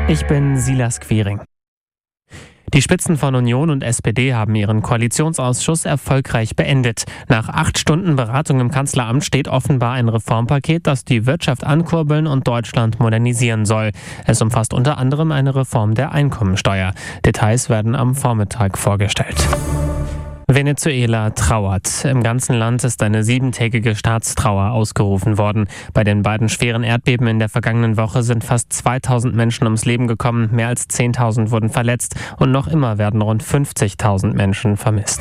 Ich bin Silas Quiring. Die Spitzen von Union und SPD haben ihren Koalitionsausschuss erfolgreich beendet. Nach 8 Stunden Beratung im Kanzleramt steht offenbar ein Reformpaket, das die Wirtschaft ankurbeln und Deutschland modernisieren soll. Es umfasst unter anderem eine Reform der Einkommensteuer. Details werden am Vormittag vorgestellt. Venezuela trauert. Im ganzen Land ist eine 7-tägige Staatstrauer ausgerufen worden. Bei den beiden schweren Erdbeben in der vergangenen Woche sind fast 2000 Menschen ums Leben gekommen, mehr als 10.000 wurden verletzt und noch immer werden rund 50.000 Menschen vermisst.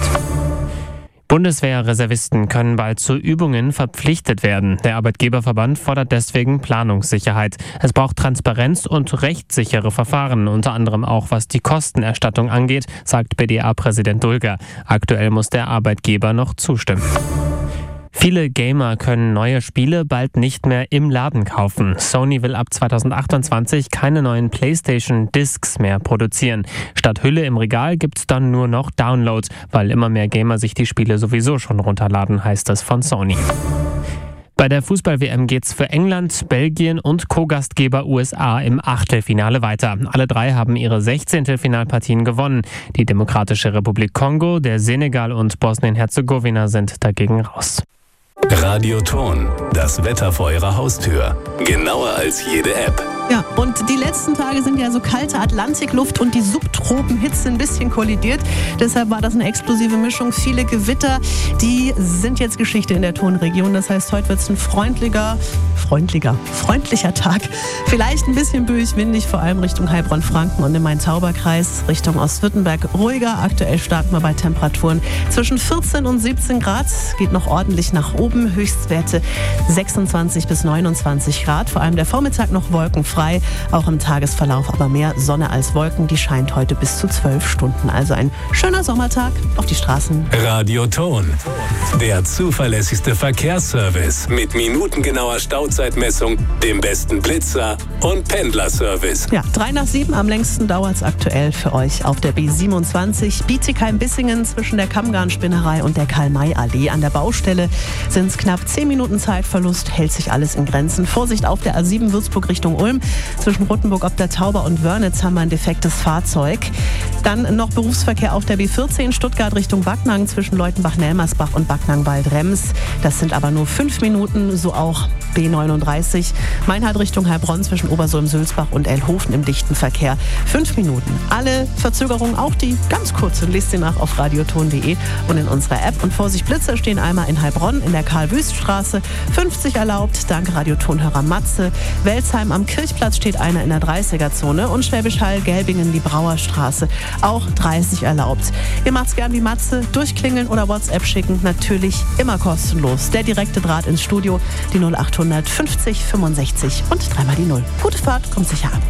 Bundeswehrreservisten können bald zu Übungen verpflichtet werden. Der Arbeitgeberverband fordert deswegen Planungssicherheit. Es braucht Transparenz und rechtssichere Verfahren, unter anderem auch was die Kostenerstattung angeht, sagt BDA-Präsident Dulger. Aktuell muss der Arbeitgeber noch zustimmen. Viele Gamer können neue Spiele bald nicht mehr im Laden kaufen. Sony will ab 2028 keine neuen PlayStation-Discs mehr produzieren. Statt Hülle im Regal gibt's dann nur noch Downloads, weil immer mehr Gamer sich die Spiele sowieso schon runterladen, heißt es von Sony. Bei der Fußball-WM geht's für England, Belgien und Co-Gastgeber USA im Achtelfinale weiter. Alle 3 haben ihre 16. Finalpartien gewonnen. Die Demokratische Republik Kongo, der Senegal und Bosnien-Herzegowina sind dagegen raus. Radioton, das Wetter vor Ihrer Haustür. Genauer als jede App. Ja, und die letzten Tage sind ja so kalte Atlantikluft und die Subtropenhitze ein bisschen kollidiert. Deshalb war das eine explosive Mischung. Viele Gewitter, die sind jetzt Geschichte in der Tonregion. Das heißt, heute wird es ein freundlicher Tag. Vielleicht ein bisschen böig, windig, vor allem Richtung Heilbronn-Franken und im Main-Tauber-Kreis, Richtung Ostwürttemberg ruhiger. Aktuell starten wir bei Temperaturen zwischen 14 und 17 Grad. Geht noch ordentlich nach oben. Höchstwerte 26 bis 29 Grad. Vor allem der Vormittag noch wolkenfrei. Auch im Tagesverlauf aber mehr Sonne als Wolken. Die scheint heute bis zu 12 Stunden. Also ein schöner Sommertag auf die Straßen. Radioton, der zuverlässigste Verkehrsservice mit minutengenauer Stauzeitmessung, dem besten Blitzer und Pendlerservice. Ja, 6:03 am längsten dauert es aktuell für euch auf der B27 Bietigheim-Bissingen zwischen der Kammgarn-Spinnerei und der Karl-May-Allee. An der Baustelle sind es knapp 10 Minuten Zeitverlust, hält sich alles in Grenzen. Vorsicht auf der A7 Würzburg Richtung Ulm. Zwischen Rottenburg ob der Tauber und Wörnitz haben wir ein defektes Fahrzeug. Dann noch Berufsverkehr auf der B14 Stuttgart Richtung Backnang zwischen Leutenbach-Nelmersbach und Backnang-Waldrems. Das sind aber nur 5 Minuten, so auch B39. Meinhard Richtung Heilbronn zwischen Obersulm-Sülzbach und Elhofen im dichten Verkehr. 5 Minuten. Alle Verzögerungen, auch die ganz kurzen, lest sie nach auf radioton.de und in unserer App. Und Vorsicht, Blitzer stehen einmal in Heilbronn in der Karl-Wüst-Straße. 50 erlaubt, dank Radiotonhörer Matze. Welsheim am Kirchplatz steht einer in der 30er-Zone und Schwäbisch Hall, Gelbingen, die Brauerstraße. Auch 30 erlaubt. Ihr macht's gern wie Matze, durchklingeln oder WhatsApp schicken. Natürlich immer kostenlos. Der direkte Draht ins Studio, die 0800 50 65 und 3 die 0. Gute Fahrt, kommt sicher an.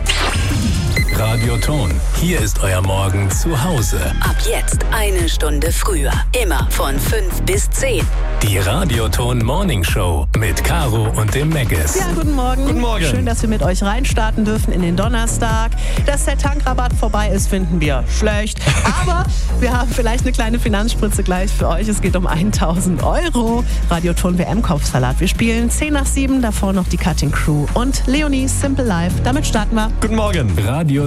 Radioton, hier ist euer Morgen zu Hause. Ab jetzt 1 Stunde früher. Immer von 5 bis 10. Die Radioton Morning Show mit Caro und dem Meggis. Ja, guten Morgen. Guten Morgen. Schön, dass wir mit euch reinstarten dürfen in den Donnerstag. Dass der Tankrabatt vorbei ist, finden wir schlecht. Aber wir haben vielleicht eine kleine Finanzspritze gleich für euch. Es geht um 1.000 €. Radioton WM-Kopfsalat. Wir spielen 6:10, davor noch die Cutting Crew und Leonie Simple Life. Damit starten wir. Guten Morgen. Radio